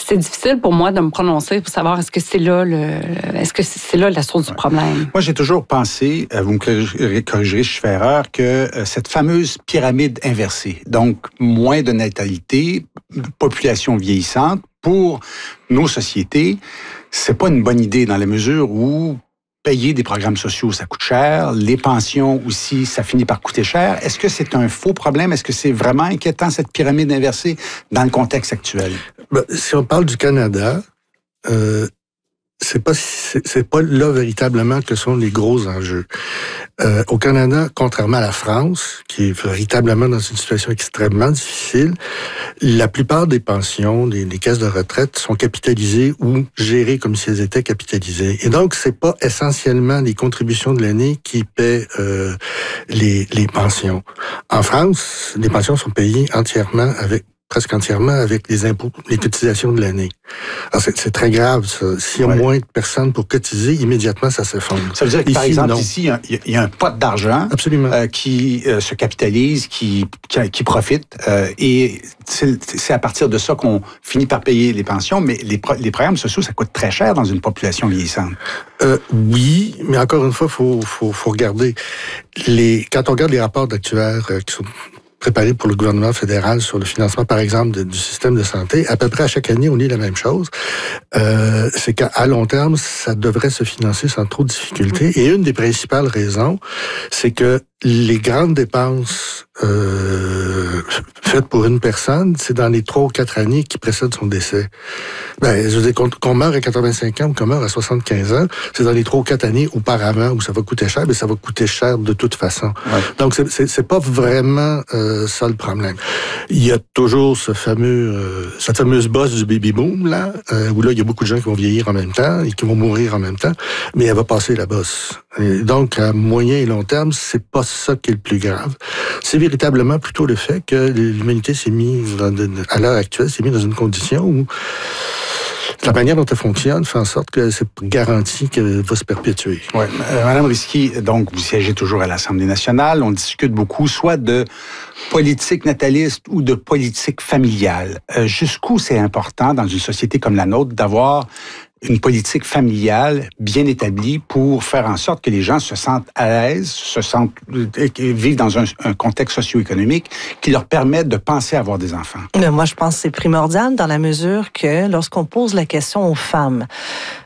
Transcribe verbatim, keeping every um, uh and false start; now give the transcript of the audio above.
c'est difficile pour moi de me prononcer pour savoir est-ce que c'est là le, est-ce que c'est là la source du problème. Moi, j'ai toujours pensé, vous me corrigerez si je fais erreur, que cette fameuse pyramide inversée, donc moins de natalité, population vieillissante, pour nos sociétés, c'est pas une bonne idée dans la mesure où payer des programmes sociaux, ça coûte cher. Les pensions aussi, ça finit par coûter cher. Est-ce que c'est un faux problème? Est-ce que c'est vraiment inquiétant, cette pyramide inversée, dans le contexte actuel? Ben, si on parle du Canada, euh, c'est pas c'est, c'est pas là véritablement que sont les gros enjeux. Euh, au Canada, contrairement à la France, qui est véritablement dans une situation extrêmement difficile, la plupart des pensions, des, des caisses de retraite sont capitalisées ou gérées comme si elles étaient capitalisées. Et donc, c'est pas essentiellement les contributions de l'année qui paient euh, les, les pensions. En France, les pensions sont payées entièrement avec presque entièrement avec les impôts, les cotisations de l'année. Alors, c'est, c'est très grave, ça. S'il y a ouais. moins de personnes pour cotiser, immédiatement, ça s'effondre. Ça veut dire que, ici, par exemple, non. ici, il y, y a un pot d'argent euh, qui euh, se capitalise, qui, qui, qui profite, euh, et c'est, c'est à partir de ça qu'on finit par payer les pensions, mais les, pro- les programmes sociaux, ça coûte très cher dans une population vieillissante. Euh, oui, mais encore une fois, il faut, faut, faut regarder. Les, quand on regarde les rapports d'actuaires euh, qui sont préparé pour le gouvernement fédéral sur le financement, par exemple, de, du système de santé, à peu près à chaque année, on lit la même chose. Euh, c'est qu'à long terme, ça devrait se financer sans trop de difficultés. Et une des principales raisons, c'est que les grandes dépenses euh, faites pour une personne, c'est dans les trois ou quatre années qui précèdent son décès. Ben, je veux dire, qu'on, qu'on meurt à quatre-vingt-cinq ans ou qu'on meurt à soixante-quinze ans, c'est dans les trois ou quatre années auparavant où ça va coûter cher, mais ça va coûter cher de toute façon. Ouais. Donc, c'est, c'est, c'est pas vraiment euh, ça le problème. Il y a toujours ce fameux, euh, cette fameuse bosse du baby-boom, là, euh, où là, il y a beaucoup de gens qui vont vieillir en même temps et qui vont mourir en même temps, mais elle va passer la bosse. Et donc, à moyen et long terme, c'est pas ça qui est le plus grave. C'est véritablement plutôt le fait que l'humanité s'est mise, dans de, à l'heure actuelle, s'est mise dans une condition où la manière dont elle fonctionne fait en sorte que c'est garanti qu'elle va se perpétuer. Oui. Euh, Madame Risky, donc, vous siégez toujours à l'Assemblée nationale. On discute beaucoup, soit de politique nataliste ou de politique familiale. Euh, jusqu'où c'est important dans une société comme la nôtre d'avoir une politique familiale bien établie pour faire en sorte que les gens se sentent à l'aise, se sentent vivent dans un, un contexte socio-économique qui leur permet de penser à avoir des enfants. Mais moi, je pense que c'est primordial dans la mesure que lorsqu'on pose la question aux femmes,